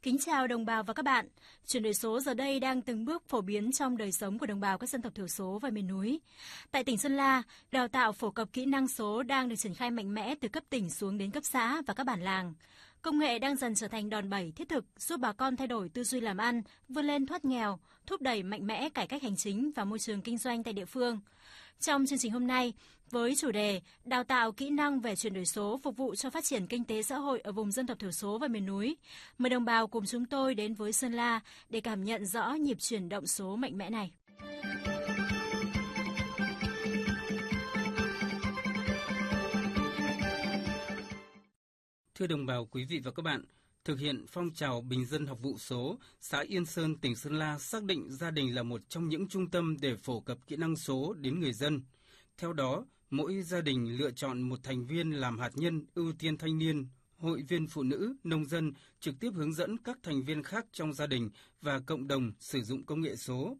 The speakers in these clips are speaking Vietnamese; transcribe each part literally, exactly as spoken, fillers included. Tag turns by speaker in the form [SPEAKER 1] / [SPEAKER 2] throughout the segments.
[SPEAKER 1] Kính chào đồng bào và các bạn. Chuyển đổi số giờ đây đang từng bước phổ biến trong đời sống của đồng bào các dân tộc thiểu số và miền núi. Tại tỉnh Sơn La, đào tạo phổ cập kỹ năng số đang được triển khai mạnh mẽ từ cấp tỉnh xuống đến cấp xã và các bản làng. Công nghệ đang dần trở thành đòn bẩy thiết thực giúp bà con thay đổi tư duy làm ăn, vươn lên thoát nghèo, thúc đẩy mạnh mẽ cải cách hành chính và môi trường kinh doanh tại địa phương. Trong chương trình hôm nay, với chủ đề đào tạo kỹ năng về chuyển đổi số phục vụ cho phát triển kinh tế xã hội ở vùng dân tộc thiểu số và miền núi, mời đồng bào cùng chúng tôi đến với Sơn La để cảm nhận rõ nhịp chuyển động số mạnh mẽ này.
[SPEAKER 2] Thưa đồng bào, quý vị và các bạn, thực hiện phong trào bình dân học vụ số, xã Yên Sơn, tỉnh Sơn La xác định gia đình là một trong những trung tâm để phổ cập kỹ năng số đến người dân. Theo đó, mỗi gia đình lựa chọn một thành viên làm hạt nhân, ưu tiên thanh niên, hội viên phụ nữ, nông dân trực tiếp hướng dẫn các thành viên khác trong gia đình và cộng đồng sử dụng công nghệ số.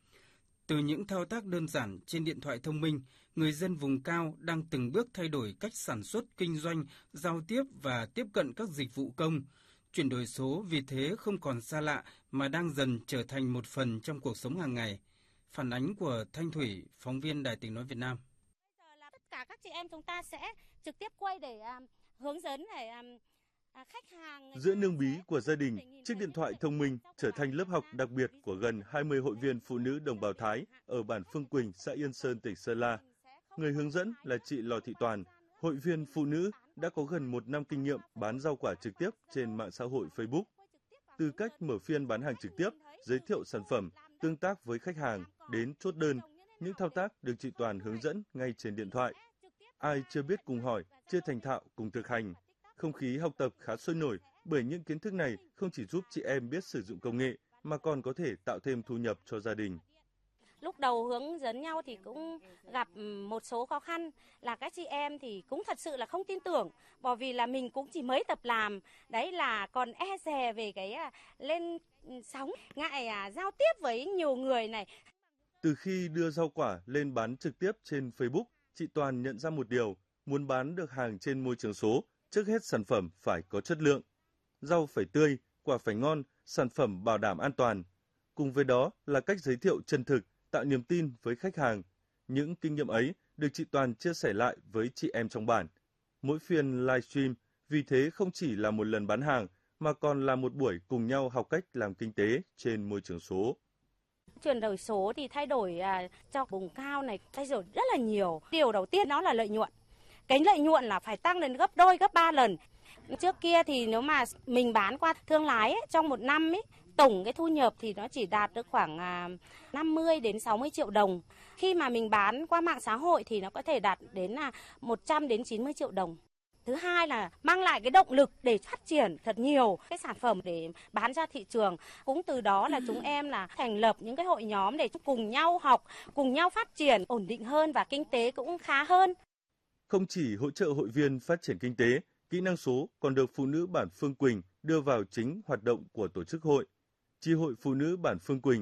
[SPEAKER 2] Từ những thao tác đơn giản trên điện thoại thông minh, người dân vùng cao đang từng bước thay đổi cách sản xuất, kinh doanh, giao tiếp và tiếp cận các dịch vụ công. Chuyển đổi số vì thế không còn xa lạ mà đang dần trở thành một phần trong cuộc sống hàng ngày. Phản ánh của Thanh Thủy, phóng viên Đài Tiếng nói Việt Nam.
[SPEAKER 3] Bây giờ là tất cả các chị em chúng ta sẽ trực tiếp quay để um, hướng dẫn để um, khách hàng.
[SPEAKER 4] Giữa nương bí của gia đình, chiếc điện thoại thông minh trở thành lớp học đặc biệt của gần hai mươi hội viên phụ nữ đồng bào Thái ở bản Phương Quỳnh, xã Yên Sơn, tỉnh Sơn La. Người hướng dẫn là chị Lò Thị Toàn, hội viên phụ nữ đã có gần một năm kinh nghiệm bán rau quả trực tiếp trên mạng xã hội Facebook. Từ cách mở phiên bán hàng trực tiếp, giới thiệu sản phẩm, tương tác với khách hàng đến chốt đơn, những thao tác được chị Toàn hướng dẫn ngay trên điện thoại. Ai chưa biết cùng hỏi, chưa thành thạo cùng thực hành. Không khí học tập khá sôi nổi bởi những kiến thức này không chỉ giúp chị em biết sử dụng công nghệ mà còn có thể tạo thêm thu nhập cho gia đình.
[SPEAKER 3] Lúc đầu hướng dẫn nhau thì cũng gặp một số khó khăn là các chị em thì cũng thật sự là không tin tưởng, bởi vì là mình cũng chỉ mới tập làm, đấy là còn e dè về cái à, lên sóng, ngại à, giao tiếp với nhiều người này.
[SPEAKER 4] Từ khi đưa rau quả lên bán trực tiếp trên Facebook, chị Toàn nhận ra một điều, muốn bán được hàng trên môi trường số, trước hết sản phẩm phải có chất lượng. Rau phải tươi, quả phải ngon, sản phẩm bảo đảm an toàn. Cùng với đó là cách giới thiệu chân thực, tạo niềm tin với khách hàng. Những kinh nghiệm ấy được chị Toàn chia sẻ lại với chị em trong bản. Mỗi phiên livestream vì thế không chỉ là một lần bán hàng mà còn là một buổi cùng nhau học cách làm kinh tế trên môi trường số.
[SPEAKER 3] Chuyển đổi số thì thay đổi à, cho vùng cao này thay đổi rất là nhiều. Điều đầu tiên đó là lợi nhuận. Cái lợi nhuận là phải tăng lên gấp đôi, gấp ba lần. Trước kia thì nếu mà mình bán qua thương lái ấy, trong một năm ấy, tổng cái thu nhập thì nó chỉ đạt được khoảng à, năm mươi đến sáu mươi triệu đồng. Khi mà mình bán qua mạng xã hội thì nó có thể đạt đến là một trăm đến chín mươi triệu đồng. Thứ hai là mang lại cái động lực để phát triển thật nhiều cái sản phẩm để bán ra thị trường. Cũng từ đó là chúng em là thành lập những cái hội nhóm để cùng nhau học, cùng nhau phát triển ổn định hơn và kinh tế cũng khá hơn.
[SPEAKER 4] Không chỉ hỗ trợ hội viên phát triển kinh tế, kỹ năng số còn được phụ nữ bản Phương Quỳnh đưa vào chính hoạt động của tổ chức hội. Chi hội phụ nữ bản Phương Quỳnh